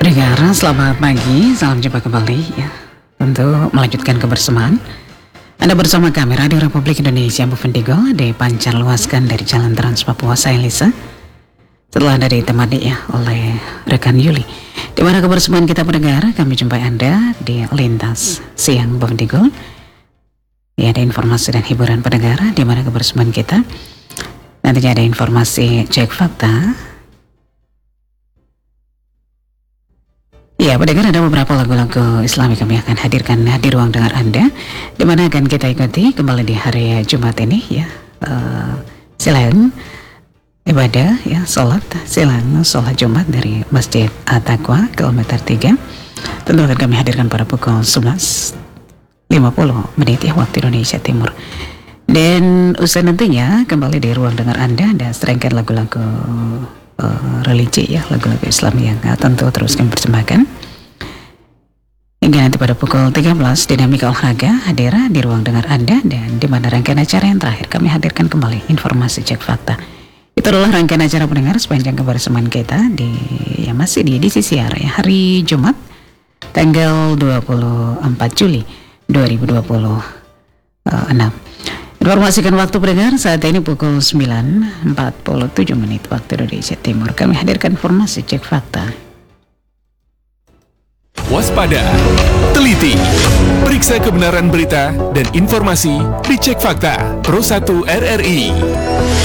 Pendengar, selamat pagi, salam jumpa kembali ya. Tentu melanjutkan kebersamaan Anda bersama kami Radio Republik Indonesia Buvendigol dipancar luaskan dari Jalan Trans Papua saya Lisa. Setelah Anda ditemani ya oleh rekan Yuli. Di mana kebersamaan kita pendengar, kami jumpai Anda di Lintas Siang Buvendigol. Ya, ada informasi dan hiburan pendengar di mana kebersamaan kita. Nantinya ada informasi cek fakta. Ya, pendengar, ada beberapa lagu-lagu Islami kami akan hadirkan di ruang dengar Anda, di mana akan kita ikuti kembali di hari Jumat ini ya. Silang ibadah ya, silang sholat Jumat dari Masjid At-Taqwa kilometer 3. Tentu akan kami hadirkan pada pukul 11.50 menit ya waktu Indonesia Timur. Dan usai nantinya kembali di ruang dengar Anda ada serangkaian lagu-lagu religi ya, lagu-lagu Islam yang tentu terus kami persembahkan hingga nanti pada pukul 13 dinamika olahraga hadir di ruang dengar Anda, dan di mana rangkaian acara yang terakhir kami hadirkan kembali informasi cek fakta. Itu adalah rangkaian acara pendengar sepanjang kebersamaan kita di masih di CCR ya, hari Jumat tanggal 24 Juli 2026. Informasikan waktu pendengar saat ini pukul 9.47 menit waktu Indonesia Timur. Kami hadirkan informasi cek fakta. Waspada, teliti, periksa kebenaran berita dan informasi di Cek Fakta Pro 1 RRI.